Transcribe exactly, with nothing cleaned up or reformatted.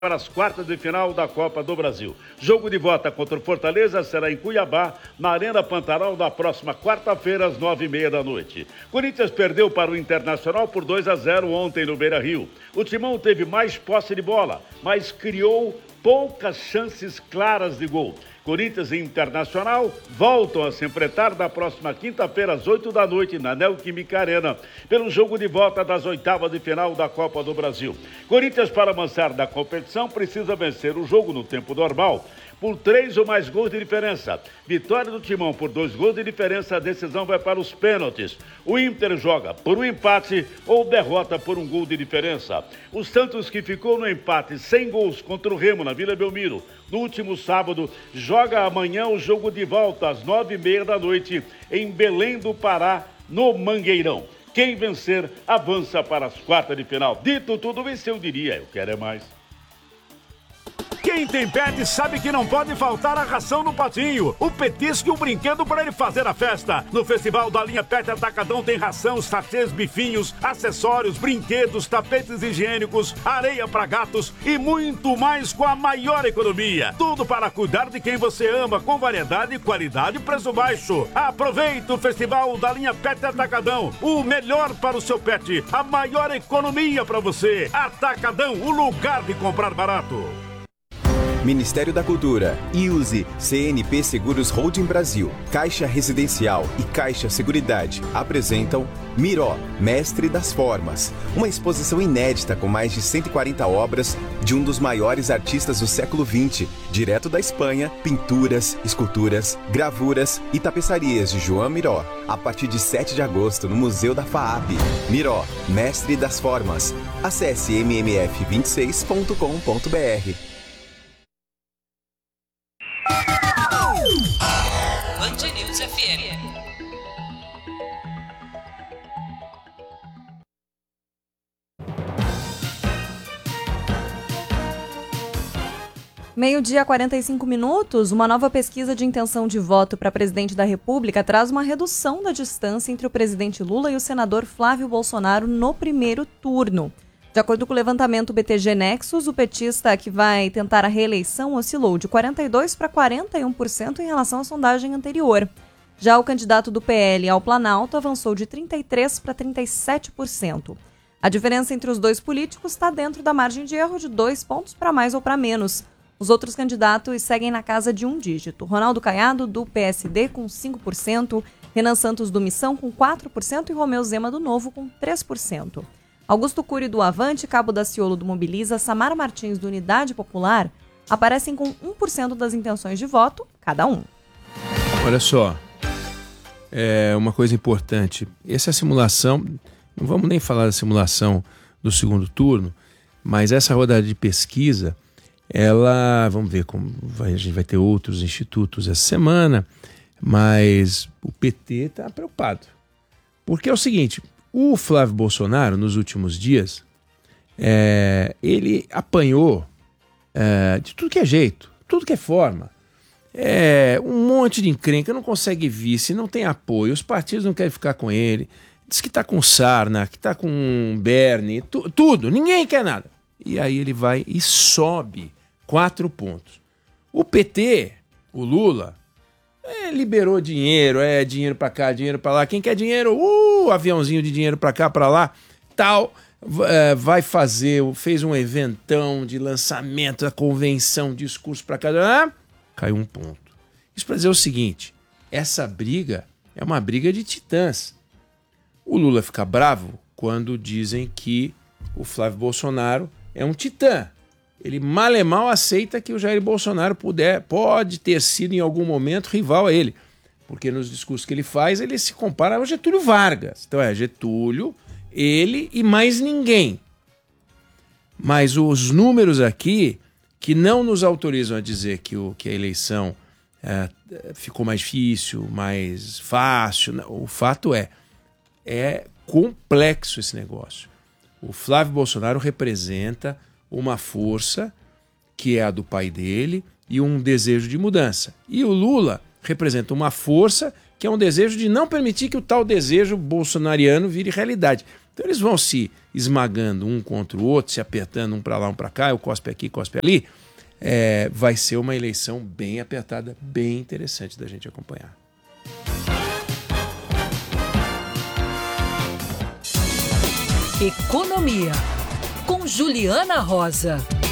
para as quartas de final da Copa do Brasil. Jogo de volta contra o Fortaleza será em Cuiabá, na Arena Pantanal, na próxima quarta-feira, às nove e meia da noite. Corinthians perdeu para o Internacional por dois a zero ontem no Beira-Rio. O Timão teve mais posse de bola, mas criou poucas chances claras de gol. Corinthians e Internacional voltam a se enfrentar na próxima quinta-feira, às oito da noite, na Neoquímica Arena, pelo jogo de volta das oitavas de final da Copa do Brasil. Corinthians, para avançar na competição, precisa vencer o jogo no tempo normal por três ou mais gols de diferença. Vitória do Timão por dois gols de diferença, a decisão vai para os pênaltis. O Inter joga por um empate ou derrota por um gol de diferença. O Santos, que ficou no empate sem gols contra o Remo na Vila Belmiro no último sábado, joga amanhã o jogo de volta às nove e meia da noite em Belém do Pará, no Mangueirão. Quem vencer avança para as quartas de final. Dito tudo, venceu, diria, eu quero é mais. Quem tem pet sabe que não pode faltar a ração no patinho, o petisco e o brinquedo para ele fazer a festa. No Festival da Linha Pet Atacadão tem ração, sachês, bifinhos, acessórios, brinquedos, tapetes higiênicos, areia para gatos e muito mais com a maior economia. Tudo para cuidar de quem você ama, com variedade, qualidade e preço baixo. Aproveite o Festival da Linha Pet Atacadão, o melhor para o seu pet, a maior economia para você. Atacadão, o lugar de comprar barato. Ministério da Cultura, I U S E, C N P Seguros Holding Brasil, Caixa Residencial e Caixa Seguridade apresentam Miró, Mestre das Formas, uma exposição inédita com mais de cento e quarenta obras de um dos maiores artistas do século vinte, direto da Espanha, pinturas, esculturas, gravuras e tapeçarias de João Miró, a partir de sete de agosto no Museu da FAAP. Miró, Mestre das Formas. Acesse m m f vinte e seis ponto com ponto b r. Band News F M. Meio-dia, quarenta e cinco minutos, uma nova pesquisa de intenção de voto para presidente da República traz uma redução da distância entre o presidente Lula e o senador Flávio Bolsonaro no primeiro turno. De acordo com o levantamento B T G Nexus, o petista que vai tentar a reeleição oscilou de quarenta e dois por cento para quarenta e um por cento em relação à sondagem anterior. Já o candidato do P L ao Planalto avançou de trinta e três por cento para trinta e sete por cento. A diferença entre os dois políticos está dentro da margem de erro de dois pontos para mais ou para menos. Os outros candidatos seguem na casa de um dígito. Ronaldo Caiado, do P S D, com cinco por cento, Renan Santos, do Missão, com quatro por cento e Romeu Zema, do Novo, com três por cento. Augusto Cury, do Avante, Cabo Daciolo, do Mobiliza, Samara Martins, do Unidade Popular, aparecem com um por cento das intenções de voto, cada um. Olha só, é uma coisa importante. Essa simulação, não vamos nem falar da simulação do segundo turno, mas essa rodada de pesquisa, ela, vamos ver como vai, a gente vai ter outros institutos essa semana, mas o P T está preocupado. Porque é o seguinte, o Flávio Bolsonaro, nos últimos dias, é, ele apanhou é, de tudo que é jeito, tudo que é forma. É, um monte de encrenca, não consegue vice, não tem apoio, os partidos não querem ficar com ele, diz que está com Sarna, que está com Bernie, tu, tudo, ninguém quer nada. E aí ele vai e sobe quatro pontos. O P T, o Lula, é, liberou dinheiro, é dinheiro pra cá, dinheiro pra lá. Quem quer dinheiro, uh, aviãozinho de dinheiro pra cá, pra lá, tal, é, vai fazer, fez um eventão de lançamento da convenção, discurso pra cá, ah, caiu um ponto. Isso pra dizer o seguinte, essa briga é uma briga de titãs. O Lula fica bravo quando dizem que o Flávio Bolsonaro é um titã. Ele mal e mal aceita que o Jair Bolsonaro puder, pode ter sido em algum momento rival a ele. Porque nos discursos que ele faz, ele se compara ao Getúlio Vargas. Então é Getúlio, ele e mais ninguém. Mas os números aqui, que não nos autorizam a dizer que, o, que a eleição é, ficou mais difícil, mais fácil, não, o fato é, é complexo esse negócio. O Flávio Bolsonaro representa uma força que é a do pai dele e um desejo de mudança. E o Lula representa uma força que é um desejo de não permitir que o tal desejo bolsonariano vire realidade. Então eles vão se esmagando um contra o outro, se apertando um para lá, um para cá, o cospe aqui, cospe ali. É, vai ser uma eleição bem apertada, bem interessante da gente acompanhar. Economia, com Juliana Rosa.